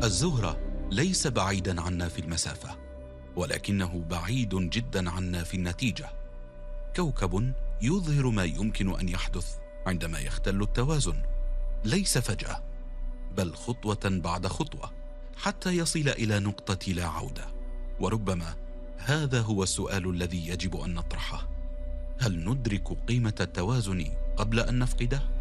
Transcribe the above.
الزهرة ليس بعيدا عنا في المسافة، ولكنه بعيد جدا عنا في النتيجة. كوكب يظهر ما يمكن أن يحدث عندما يختل التوازن، ليس فجأة بل خطوة بعد خطوة حتى يصل إلى نقطة لا عودة. وربما هذا هو السؤال الذي يجب أن نطرحه: هل ندرك قيمة التوازن قبل أن نفقده؟